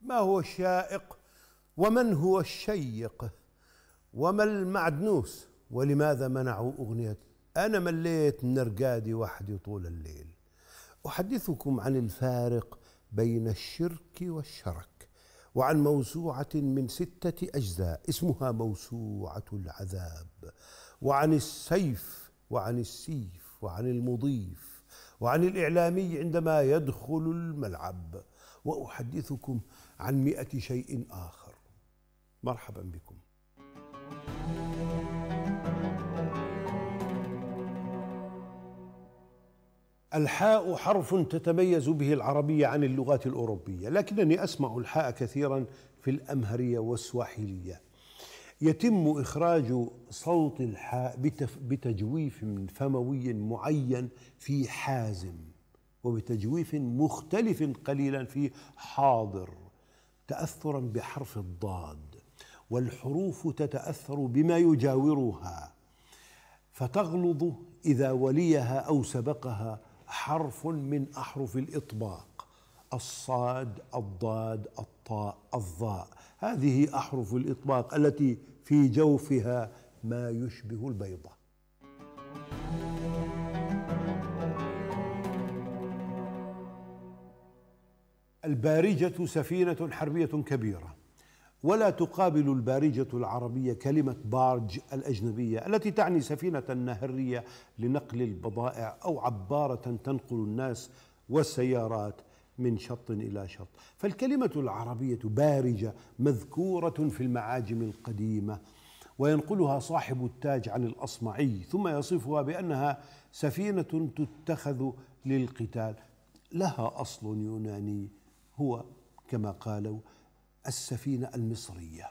ما هو الشائق ومن هو الشيق وما المعدنوس ولماذا منعوا أغنية أنا مليت من رقادي وحدي طول الليل. أحدثكم عن الفارق بين الشرك والشرك وعن موسوعة من 6 أجزاء اسمها موسوعة العذاب، وعن السيف وعن السيف وعن المضيف وعن الإعلامي عندما يدخل الملعب، وأحدثكم عن 100 شيء آخر. مرحبا بكم. الحاء حرف تتميز به العربية عن اللغات الأوروبية، لكنني أسمع الحاء كثيرا في الأمهرية والسواحلية. يتم إخراج صوت الحاء بتجويف فموي معين في حازم، وبتجويف مختلف قليلا في حاضر، تأثرا بحرف الضاد، والحروف تتأثر بما يجاورها فتغلظ إذا وليها أو سبقها حرف من أحرف الإطباق: الصاد، الضاد، الطاء، الظاء. هذه أحرف الإطباق التي في جوفها ما يشبه البيضة. البارجة سفينة حربية كبيرة، ولا تقابل البارجة العربية كلمة بارج الأجنبية التي تعني سفينة نهرية لنقل البضائع أو عبارة تنقل الناس والسيارات من شط إلى شط. فالكلمة العربية بارجة مذكورة في المعاجم القديمة، وينقلها صاحب التاج عن الأصمعي ثم يصفها بأنها سفينة تتخذ للقتال. لها أصل يوناني هو كما قالوا السفينة المصرية.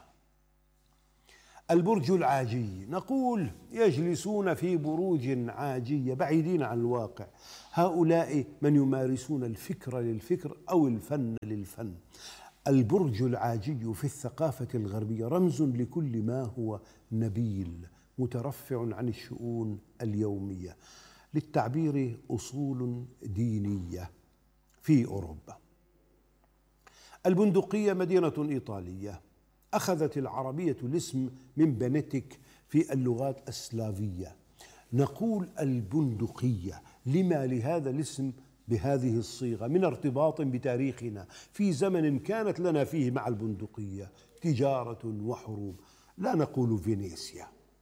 البرج العاجي، نقول يجلسون في بروج عاجية بعيدين عن الواقع. هؤلاء من يمارسون الفكر للفكر أو الفن للفن. البرج العاجي في الثقافة الغربية رمز لكل ما هو نبيل مترفع عن الشؤون اليومية، للتعبير أصول دينية في أوروبا. البندقية مدينة إيطالية، أخذت العربية الاسم من بنتك في اللغات السلافية. نقول البندقية لما لهذا الاسم بهذه الصيغة من ارتباط بتاريخنا في زمن كانت لنا فيه مع البندقية تجارة وحروب. لا نقول فينيسيا.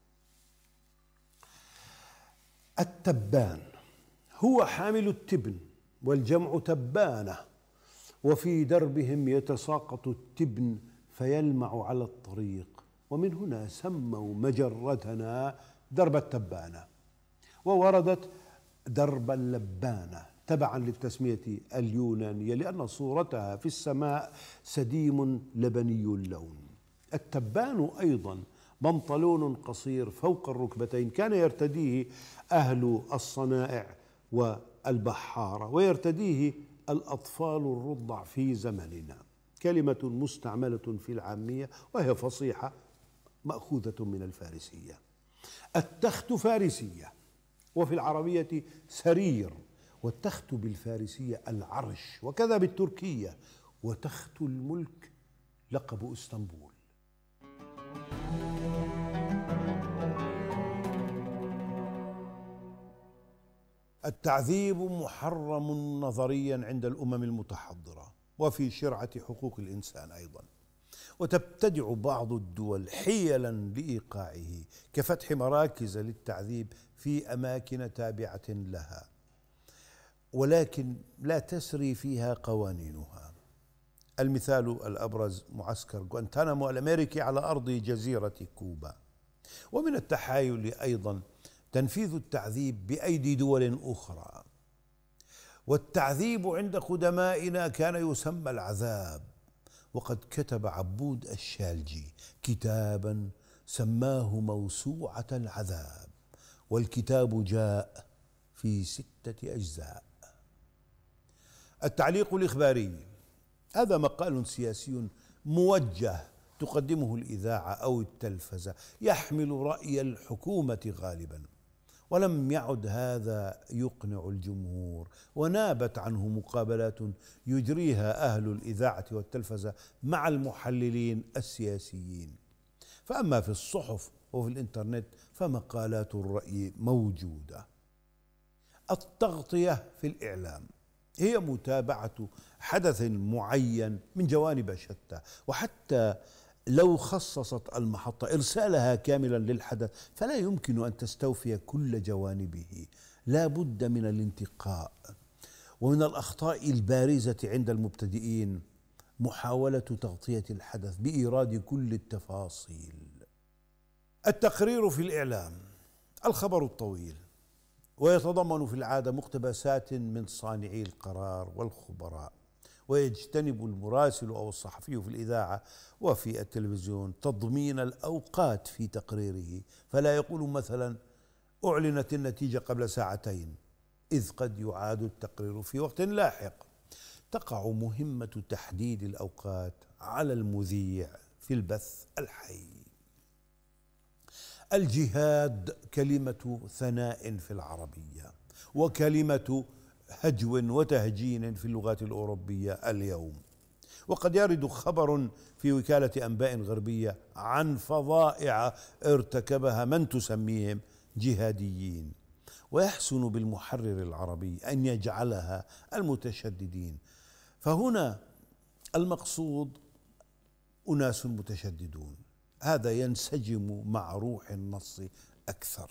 التبان هو حامل التبن والجمع تبانة، وفي دربهم يتساقط التبن فيلمع على الطريق، ومن هنا سموا مجرتنا درب التبانة، ووردت درب اللبانة تبعا للتسمية اليونانية لأن صورتها في السماء سديم لبني اللون. التبان أيضا بنطلون قصير فوق الركبتين كان يرتديه أهل الصنائع والبحارة، ويرتديه الأطفال الرضع في زمننا. كلمة مستعملة في العامية وهي فصيحة مأخوذة من الفارسية. التخت فارسية وفي العربية سرير، والتخت بالفارسية العرش، وكذا بالتركية، وتخت الملك لقب اسطنبول. التعذيب محرم نظريا عند الأمم المتحضرة وفي شرعة حقوق الإنسان أيضا، وتبتدع بعض الدول حيلا لإيقاعه كفتح مراكز للتعذيب في أماكن تابعة لها، ولكن لا تسري فيها قوانينها. المثال الأبرز معسكر غوانتانامو الأمريكي على أرض جزيرة كوبا. ومن التحايل أيضا تنفيذ التعذيب بأيدي دول أخرى. والتعذيب عند قدمائنا كان يسمى العذاب، وقد كتب عبود الشالجي كتابا سماه موسوعة العذاب، والكتاب جاء في 6 أجزاء. التعليق الإخباري هذا مقال سياسي موجه تقدمه الإذاعة أو التلفزة، يحمل رأي الحكومة غالبا، ولم يعد هذا يقنع الجمهور، ونابت عنه مقابلات يجريها أهل الإذاعة والتلفزة مع المحللين السياسيين. فأما في الصحف وفي الإنترنت فمقالات الرأي موجودة. التغطية في الإعلام هي متابعة حدث معين من جوانب شتى، وحتى لو خصصت المحطة إرسالها كاملا للحدث فلا يمكن أن تستوفي كل جوانبه، لا بد من الانتقاء. ومن الأخطاء البارزة عند المبتدئين محاولة تغطية الحدث بإيراد كل التفاصيل. التقرير في الإعلام الخبر الطويل، ويتضمن في العادة مقتبسات من صانعي القرار والخبراء، ويجتنب المراسل أو الصحفي في الإذاعة وفي التلفزيون تضمين الأوقات في تقريره، فلا يقول مثلا أعلنت النتيجة قبل ساعتين، إذ قد يعاد التقرير في وقت لاحق. تقع مهمة تحديد الأوقات على المذيع في البث الحي. الجهاد كلمة ثناء في العربية، وكلمة هجو وتهجين في اللغات الأوروبية اليوم. وقد يرد خبر في وكالة أنباء غربية عن فظائع ارتكبها من تسميهم جهاديين، ويحسن بالمحرر العربي أن يجعلها المتشددين، فهنا المقصود أناس متشددون، هذا ينسجم مع روح النص أكثر.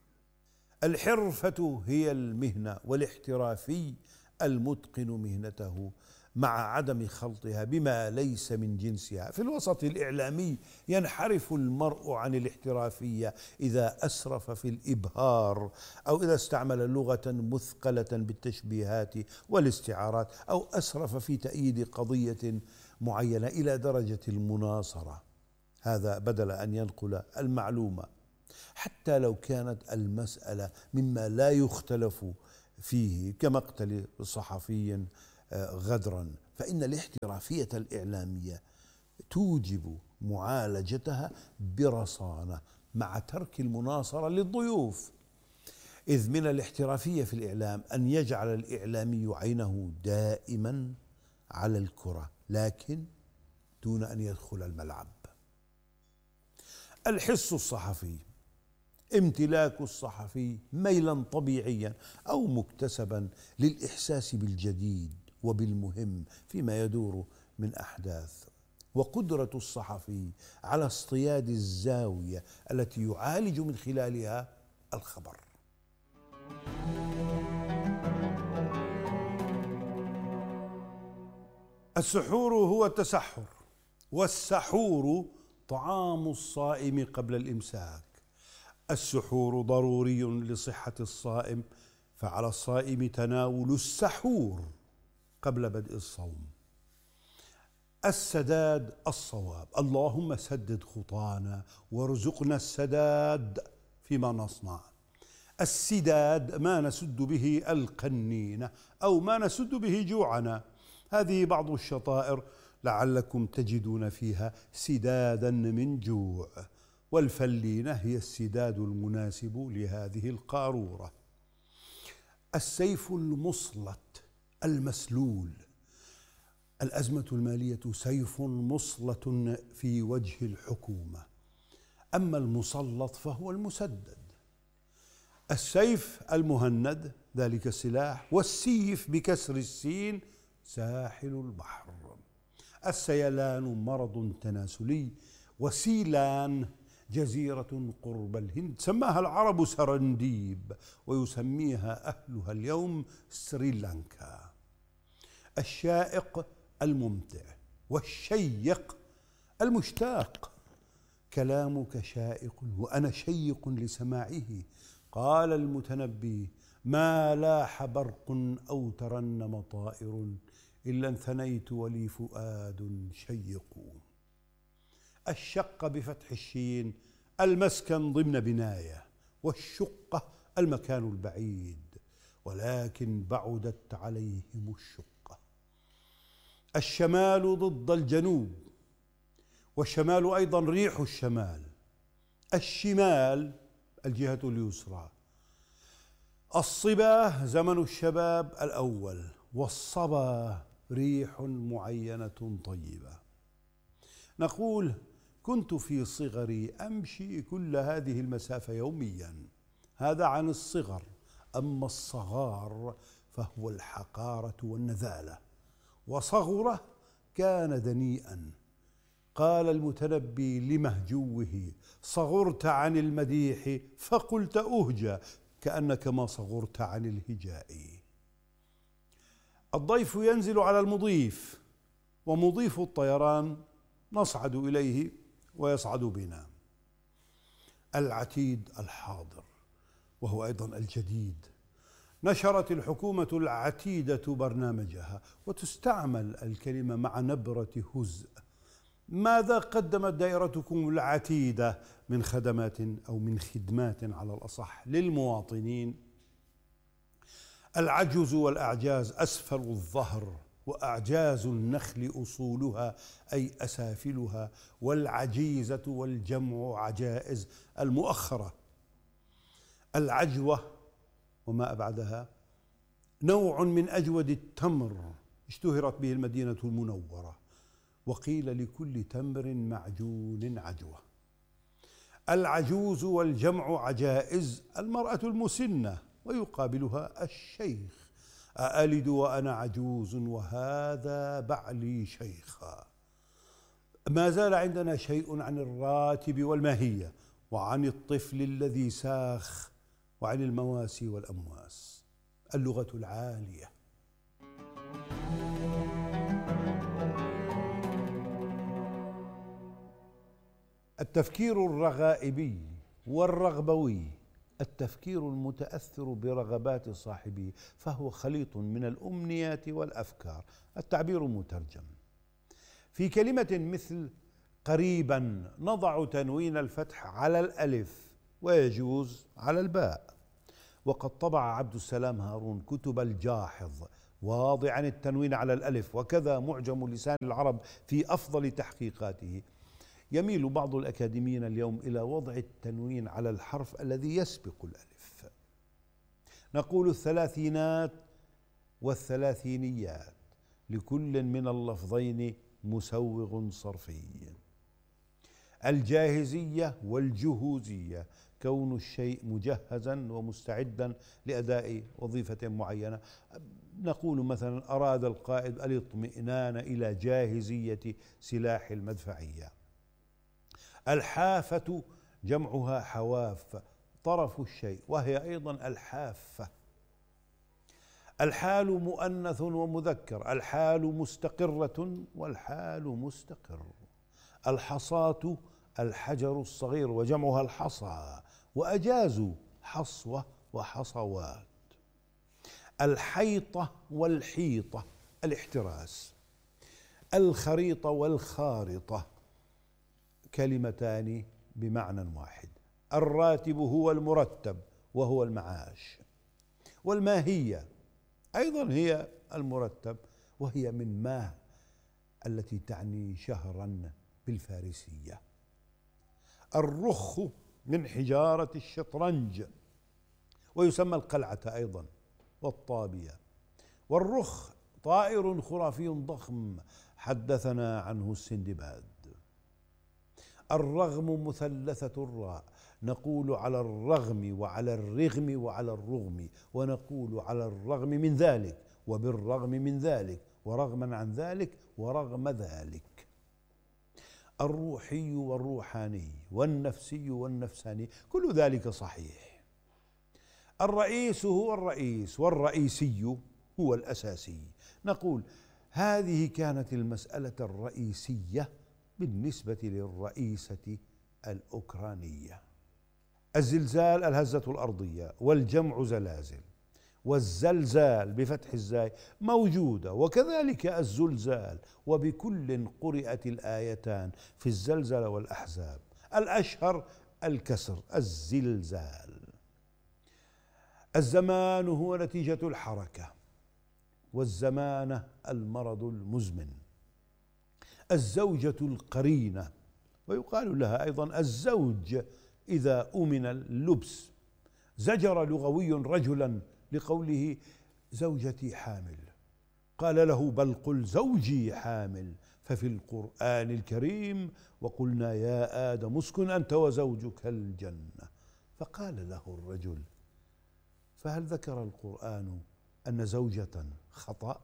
الحرفة هي المهنة، والاحترافي المتقن مهنته مع عدم خلطها بما ليس من جنسها. في الوسط الإعلامي ينحرف المرء عن الاحترافية إذا أسرف في الإبهار، أو إذا استعمل لغة مثقلة بالتشبيهات والاستعارات، أو أسرف في تأييد قضية معينة إلى درجة المناصرة، هذا بدل أن ينقل المعلومة حتى لو كانت المسألة مما لا يختلف فيه كمقتل صحفي غدرا، فإن الاحترافية الإعلامية توجب معالجتها برصانة مع ترك المناصرة للضيوف. إذ من الاحترافية في الإعلام أن يجعل الإعلامي عينه دائما على الكرة، لكن دون أن يدخل الملعب. الحس الصحفي امتلاك الصحفي ميلا طبيعيا أو مكتسبا للإحساس بالجديد وبالمهم فيما يدور من أحداث، وقدرة الصحفي على اصطياد الزاوية التي يعالج من خلالها الخبر. السحور هو التسحر، والسحور طعام الصائم قبل الإمساك. السحور ضروري لصحة الصائم، فعلى الصائم تناول السحور قبل بدء الصوم. السداد الصواب، اللهم سدد خطانا وارزقنا السداد فيما نصنع. السداد ما نسد به القنين أو ما نسد به جوعنا. هذه بعض الشطائر لعلكم تجدون فيها سدادا من جوع، والفلينة هي السداد المناسب لهذه القارورة. السيف المصلت المسلول، الأزمة المالية سيف مصلة في وجه الحكومة، أما المسلط فهو المسدد. السيف المهند ذلك السلاح، والسيف بكسر السين ساحل البحر. السيلان مرض تناسلي، وسيلان جزيرة قرب الهند سماها العرب سرنديب، ويسميها أهلها اليوم سريلانكا. الشائق الممتع، والشيق المشتاق. كلامك شائق وأنا شيق لسماعه، قال المتنبي: ما لاح برق أو ترنم طائر إلا انثنيت ولي فؤاد شيق. الشق بفتح الشين المسكن ضمن بناية، والشقة المكان البعيد، ولكن بعدت عليهم الشقة. الشمال ضد الجنوب، والشمال أيضا ريح الشمال. الشمال الجهة اليسرى، الصبا زمن الشباب الأول، والصبا ريح معينة طيبة. نقول: كنت في صغري أمشي كل هذه المسافة يوميا. هذا عن الصغر. أما الصغار فهو الحقارة والنذالة. وصغر كان دنيئا. قال المتنبي لمهجوه: صغرت عن المديح فقلت أهجى، كأنك ما صغرت عن الهجاء. الضيف ينزل على المضيف، ومضيف الطيران نصعد إليه ويصعد بنا. العتيد الحاضر، وهو أيضا الجديد. نشرت الحكومة العتيدة برنامجها، وتستعمل الكلمة مع نبرة هزء. ماذا قدمت دائرتكم العتيدة من خدمات أو من خدمات على الأصح للمواطنين؟ العجز والأعجاز أسفل الظهر، وأعجاز النخل أصولها أي أسافلها، والعجيزة والجمع عجائز المؤخرة. العجوة وما أبعدها نوع من أجود التمر اشتهرت به المدينة المنورة، وقيل لكل تمر معجون عجوة. العجوز والجمع عجائز المرأة المسنة، ويقابلها الشيخ: أألد وأنا عجوز وهذا بعلي شيخا. ما زال عندنا شيء عن الراتب والماهية، وعن الطفل الذي ساخ، وعن المواسي والأمواس. اللغة العالية. التفكير الرغائبي والرغبوي، التفكير المتأثر برغبات صاحبه، فهو خليط من الأمنيات والأفكار. التعبير مترجم. في كلمة مثل قريبا نضع تنوين الفتح على الألف، ويجوز على الباء. وقد طبع عبد السلام هارون كتب الجاحظ واضعا التنوين على الألف، وكذا معجم لسان العرب في أفضل تحقيقاته. يميل بعض الأكاديميين اليوم إلى وضع التنوين على الحرف الذي يسبق الألف. نقول الثلاثينات والثلاثينيات، لكل من اللفظين مسوغ صرفي. الجاهزية والجهوزية، كون الشيء مجهزا ومستعدا لأداء وظيفة معينة. نقول مثلا: أراد القائد الاطمئنان إلى جاهزية سلاح المدفعية. الحافة جمعها حواف، طرف الشيء، وهي أيضا الحافة. الحال مؤنث ومذكر، الحال مستقرة والحال مستقر. الحصاة الحجر الصغير، وجمعها الحصى، وأجازوا حصوة وحصوات. الحيطة والحيطة، الاحتراس. الخريطة والخارطة، كلمتان بمعنى واحد. الراتب هو المرتب، وهو المعاش. والماهية أيضا هي المرتب، وهي من ماه التي تعني شهرا بالفارسية. الرخ من حجارة الشطرنج، ويسمى القلعة أيضا، والطابية. والرخ طائر خرافي ضخم حدثنا عنه السندباد. الرغم مثلثة الراء، نقول على الرغم وعلى الرغم وعلى الرغم، ونقول على الرغم من ذلك وبالرغم من ذلك ورغما عن ذلك ورغم ذلك. الروحي والروحاني والنفسي والنفساني، كل ذلك صحيح. الرئيس هو الرئيس، والرئيسي هو الأساسي. نقول: هذه كانت المسألة الرئيسية بالنسبة للرئيسة الأوكرانية. الزلزال الهزة الأرضية، والجمع زلازل، والزلزال بفتح الزاي موجودة، وكذلك الزلزال، وبكل قرئت الآيتان في الزلزلة والأحزاب. الأشهر الكسر، الزلزال. الزمان هو نتيجة الحركة، والزمانة المرض المزمن. الزوجة القرينة، ويقال لها أيضا الزوج إذا أمن اللبس. زجر لغوي رجلا لقوله زوجتي حامل، قال له بل قل زوجي حامل. ففي القرآن الكريم وقلنا يا آدم اسكن أنت وزوجك الجنة. فقال له الرجل فهل ذكر القرآن أن زوجة خطأ؟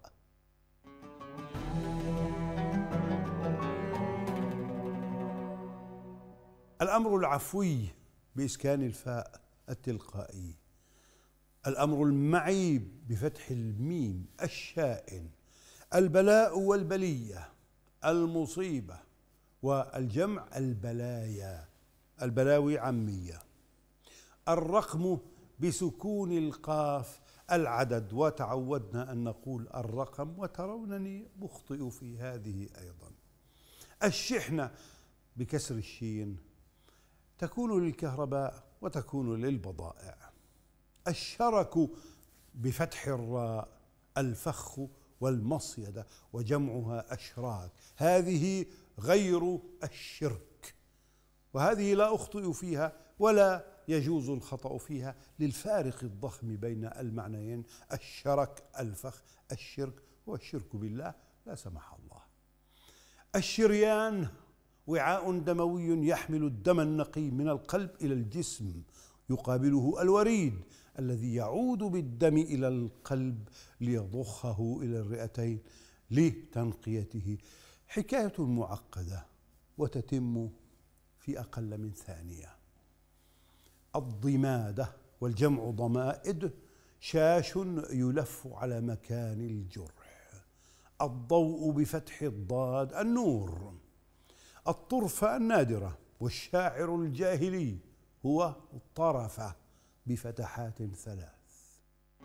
الأمر العفوي بإسكان الفاء التلقائي، الأمر المعيب بفتح الميم الشائن، البلاء والبلية، المصيبة، والجمع البلايا، البلاوي عامية، الرقم بسكون القاف العدد، وتعودنا أن نقول الرقم وترونني مخطئ في هذه أيضا. الشحنة بكسر الشين تكون للكهرباء وتكون للبضائع. الشرك بفتح الراء الفخ والمصيدة وجمعها أشراك، هذه غير الشرك، وهذه لا أخطئ فيها ولا يجوز الخطأ فيها للفارق الضخم بين المعنيين. الشرك الفخ، الشرك هو الشرك بالله لا سمح الله. الشريان وعاء دموي يحمل الدم النقي من القلب إلى الجسم، يقابله الوريد الذي يعود بالدم إلى القلب ليضخه إلى الرئتين لتنقيته. حكاية معقدة وتتم في أقل من ثانية. الضمادة والجمع ضمائد شاش يلف على مكان الجرح. الضوء بفتح الضاد النور. الطرفة النادرة، والشاعر الجاهلي هو طرفة بفتحات ثلاث.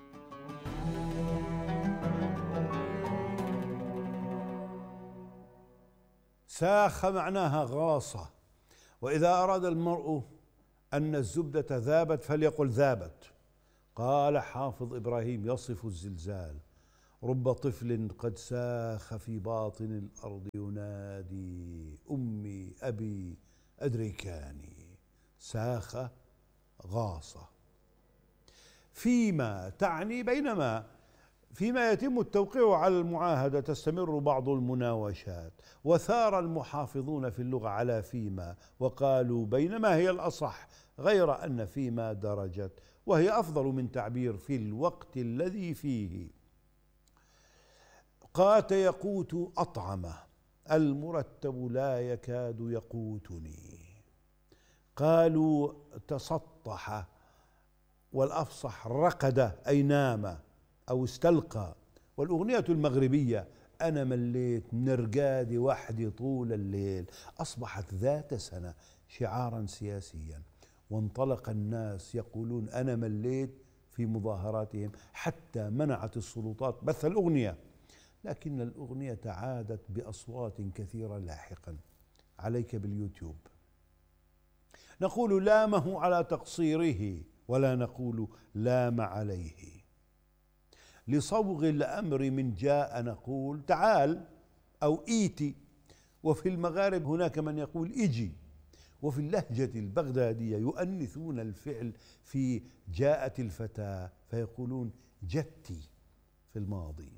ساخ معناها غاصة، وإذا أراد المرء أن الزبدة ذابت فليقل ذابت. قال حافظ إبراهيم يصف الزلزال: رب طفل قد ساخ في باطن الأرض ينادي أمي أبي أدركاني. ساخ غاصة. فيما تعني بينما، فيما يتم التوقيع على المعاهدة تستمر بعض المناوشات، وثار المحافظون في اللغة على فيما وقالوا بينما هي الأصح، غير أن فيما درجت وهي أفضل من تعبير في الوقت الذي فيه. قات يقوت أطعمه، المرتب لا يكاد يقوتني. قالوا تسطح، والأفصح رقد أي نام أو استلقى. والأغنية المغربية أنا مليت من رقادي وحدي طول الليل أصبحت ذات سنة شعارا سياسيا، وانطلق الناس يقولون أنا مليت في مظاهراتهم، حتى منعت السلطات بث الأغنية. لكن الأغنية عادت بأصوات كثيرة لاحقا. عليك باليوتيوب. نقول لامه على تقصيره ولا نقول لام عليه. لصوغ الأمر من جاء نقول تعال أو إيتي. وفي المغارب هناك من يقول إجي. وفي اللهجة البغدادية يؤنثون الفعل في جاءت الفتاة فيقولون جتي في الماضي.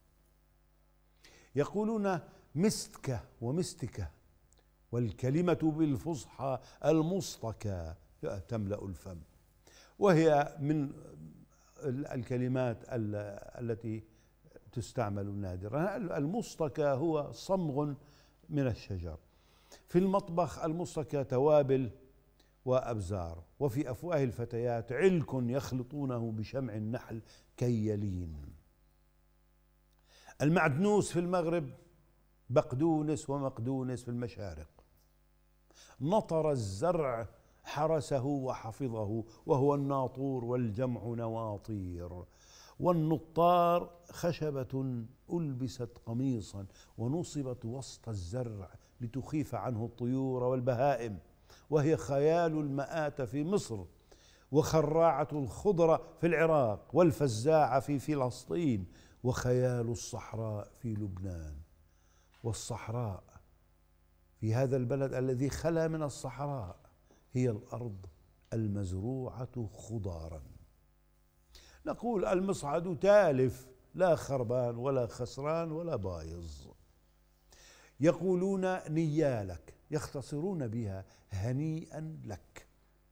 يقولون مستكة ومستكة، والكلمة بالفصحى المصطكى تملأ الفم، وهي من الكلمات التي تستعمل نادرا. المصطكى هو صمغ من الشجر. في المطبخ المصطكى توابل وأبزار، وفي أفواه الفتيات علك يخلطونه بشمع النحل كي يلين. المعدنوس في المغرب بقدونس ومقدونس في المشارق. نطر الزرع حرسه وحفظه وهو الناطور، والجمع نواطير. والنطار خشبة ألبست قميصا ونصبت وسط الزرع لتخيف عنه الطيور والبهائم، وهي خيال المآت في مصر، وخراعة الخضرة في العراق، والفزاعة في فلسطين، وخيال الصحراء في لبنان. والصحراء في هذا البلد الذي خلا من الصحراء هي الأرض المزروعة خضارا. نقول المصعد تالف، لا خربان ولا خسران ولا بايظ. يقولون نيالك، يختصرون بها هنيئا لك.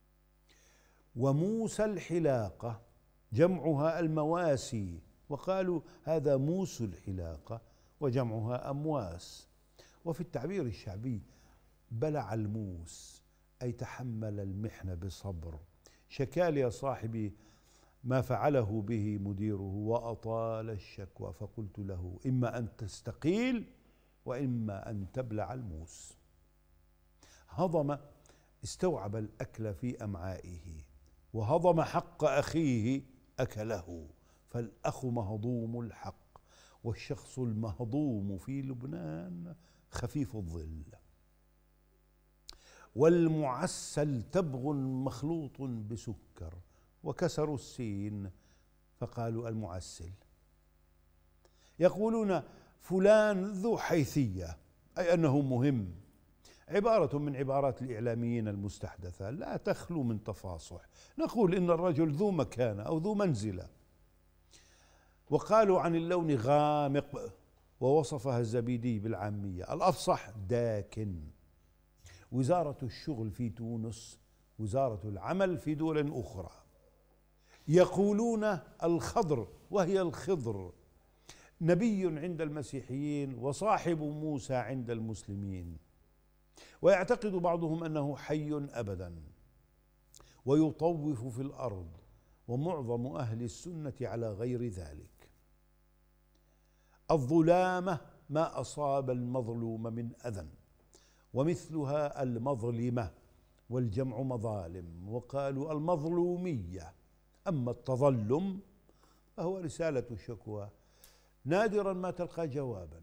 وموسى الحلاقة جمعها المواسي، وقالوا هذا موس الحلاقة، وجمعها أمواس. وفي التعبير الشعبي بلع الموس، أي تحمل المحنة بصبر. شكا لي صاحبي ما فعله به مديره وأطال الشكوى، فقلت له إما أن تستقيل وإما أن تبلع الموس. هضم، استوعب الأكل في أمعائه، وهضم حق أخيه أكله، فالأخ مهضوم الحق، والشخص المهضوم في لبنان خفيف الظل. والمعسل تبغ مخلوط بسكر، وكسروا السين فقالوا المعسل. يقولون فلان ذو حيثية، أي أنه مهم، عبارة من عبارات الإعلاميين المستحدثة لا تخلو من تفاصح. نقول إن الرجل ذو مكانة أو ذو منزلة. وقالوا عن اللون غامق، ووصفها الزبيدي بالعامية الأفصح داكن. وزارة الشغل في تونس وزارة العمل في دول أخرى. يقولون الخضر، وهي الخضر، نبي عند المسيحيين وصاحب موسى عند المسلمين. ويعتقد بعضهم أنه حي أبدا ويطوف في الأرض، ومعظم أهل السنة على غير ذلك. الظلامة ما أصاب المظلوم من أذى، ومثلها المظلمة، والجمع مظالم، وقالوا المظلومية. أما التظلم فهو رسالة شكوى، نادرا ما تلقى جوابا.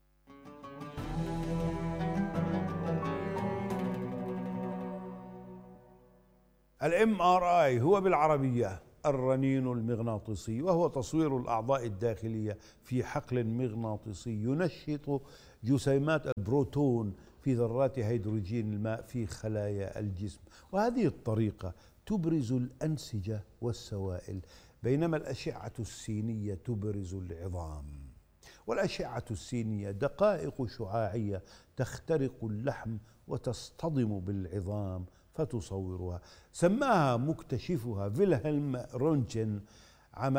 الMRI هو بالعربية الرنين المغناطيسي، وهو تصوير الأعضاء الداخلية في حقل مغناطيسي ينشط جسيمات البروتون في ذرات هيدروجين الماء في خلايا الجسم. وهذه الطريقة تبرز الأنسجة والسوائل، بينما الأشعة السينية تبرز العظام. والأشعة السينية دقائق شعاعية تخترق اللحم وتصطدم بالعظام فتصورها. سماها مكتشفها فيلهلم رونتجن عام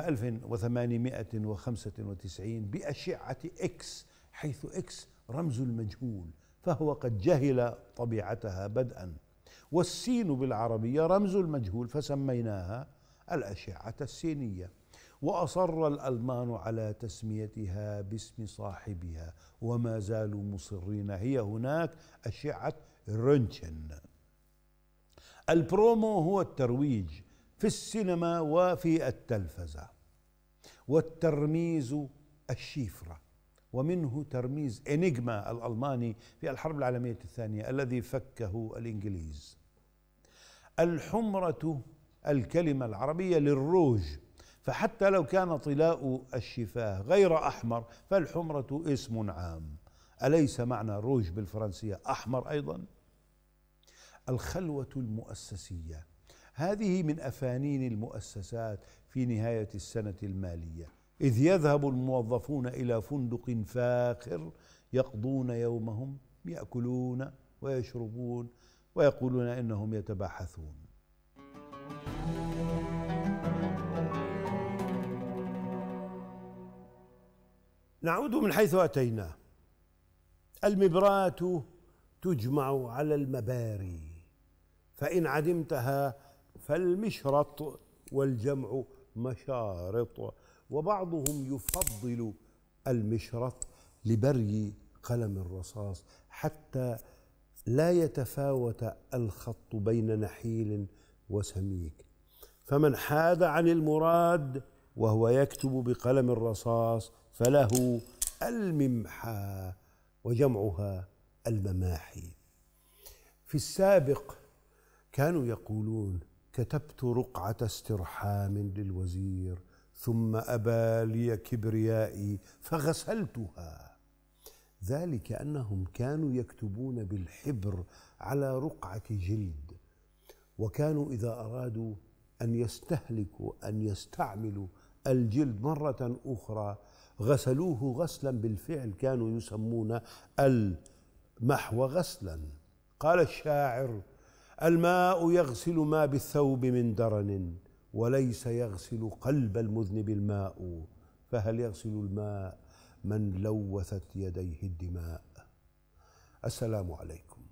1895 بأشعة إكس، حيث إكس رمز المجهول، فهو قد جهل طبيعتها بدءا. والسين بالعربية رمز المجهول، فسميناها الأشعة السينية. وأصر الألمان على تسميتها باسم صاحبها، وما زالوا مصرين، هي هناك أشعة رونتجن. البرومو هو الترويج في السينما وفي التلفزة، والترميز الشيفرة، ومنه ترميز إنيغما الألماني في الحرب العالمية الثانية الذي فكه الإنجليز. الحمرة الكلمة العربية للروج، فحتى لو كان طلاء الشفاه غير أحمر فالحمرة اسم عام. أليس معنى روج بالفرنسية أحمر أيضا؟ الخلوة المؤسسية، هذه من أفانين المؤسسات في نهاية السنة المالية، إذ يذهب الموظفون إلى فندق فاخر يقضون يومهم، يأكلون ويشربون ويقولون إنهم يتباحثون. نعود من حيث أتينا. المبراة تجمع على المباري، فإن عدمتها فالمشرط، والجمع مشارط. وبعضهم يفضل المشرط لبري قلم الرصاص حتى لا يتفاوت الخط بين نحيل وسميك، فمن حاد عن المراد وهو يكتب بقلم الرصاص فله الممحى، وجمعها المماحي. في السابق كانوا يقولون كتبت رقعة استرحام للوزير ثم أبى لي كبريائي فغسلتها. ذلك أنهم كانوا يكتبون بالحبر على رقعة جلد، وكانوا إذا أرادوا أن يستهلكوا أن يستعملوا الجلد مرة أخرى غسلوه غسلا بالفعل، كانوا يسمون المحو غسلا. قال الشاعر: الماء يغسل ما بالثوب من درن، وليس يغسل قلب المذنب الماء، فهل يغسل الماء من لوثت يديه الدماء. السلام عليكم.